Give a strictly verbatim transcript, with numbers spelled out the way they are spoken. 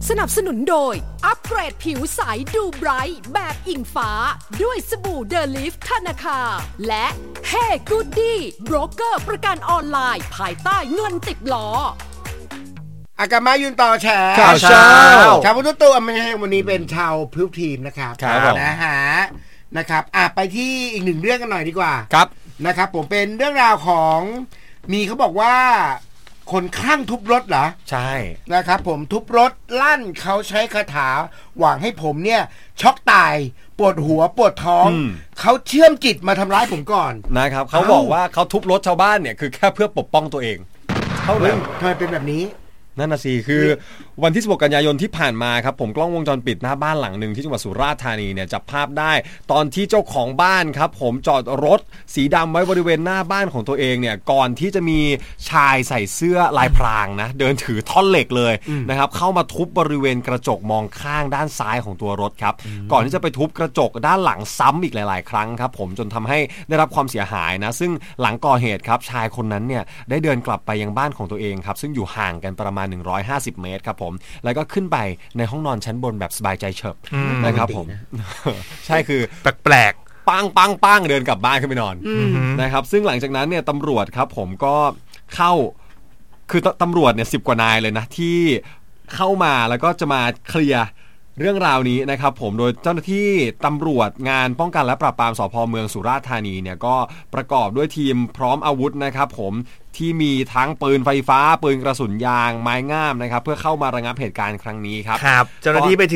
สนับสนุนโดยอัปเกรดผิวใสดูไบรท์แบบอิงฟ้าด้วยสบู่เดลิฟธนาคาและเฮ้กูดดี้โบรกเกอร์ประกันออนไลน์ภายใต้เงินติดล้ออากามายืนต่อแฉข่าวเช้าชาวพุทธตัวมันให้วันนี้เป็นชาวพิวทีมนะครับนะฮะนะครับอ่ะไปที่อีกหนึ่งเรื่องกันหน่อยดีกว่าครับนะครับผมเป็นเรื่องราวของมีเขาบอกว่าคนคลั่งทุบรถเหรอใช่นะครับผมทุบรถลั่นเขาใช้คาถาหวังให้ผมเนี่ยช็อกตายปวดหัวปวดท้องเขาเชื่อมจิตมาทำร้ายผมก่อนนะครับเขาบอกว่าเขาทุบรถชาวบ้านเนี่ยคือแค่เพื่อปกป้องตัวเองเท่านั้นทำไมเป็นแบบนี้นั่นน่ะสิคือวันที่สิบหกกันยายนที่ผ่านมาครับผมกล้องวงจรปิดหน้าบ้านหลังหนึ่งที่จังหวัดสุราษฎร์ธานีเนี่ยจับภาพได้ตอนที่เจ้าของบ้านครับผมจอดรถสีดำไว้บริเวณหน้าบ้านของตัวเองเนี่ยก่อนที่จะมีชายใส่เสื้อลายพรางนะเดินถือท่อนเหล็กเลยนะครับเข้ามาทุบบริเวณกระจกมองข้างด้านซ้ายของตัวรถครับก่อนที่จะไปทุบกระจกด้านหลังซ้ำอีกหลายๆครั้งครับผมจนทำให้ได้รับความเสียหายนะซึ่งหลังก่อเหตุครับชายคนนั้นเนี่ยได้เดินกลับไปยังบ้านของตัวเองครับซึ่งอยู่ห่างกันประมาณหนึ่งร้อยห้าสิบเมตรครับผมแล้วก็ขึ้นไปในห้องนอนชั้นบนแบบสบายใจเฉิบนะครับผมใช่คือแปลกๆปังปังปังเดินกลับบ้านขึ้นไปนอนนะครับซึ่งหลังจากนั้นเนี่ยตำรวจครับผมก็เข้าคือตำรวจเนี่ยสิบกว่านายเลยนะที่เข้ามาแล้วก็จะมาเคลียร์เรื่องราวนี้นะครับผมโดยเจ้าหน้าที่ตำรวจงานป้องกันและปราบปรามสภ.เมืองสุราษฎร์ธานีเนี่ยก็ประกอบด้วยทีมพร้อมอาวุธนะครับผมที่มีทั้งปืนไฟฟ้าปืนกระสุนยางไม้งามนะครับเพื่อเข้ามาระงับเหตุการณ์ครั้งนี้ครับครับเจ้าหน้าที่ไป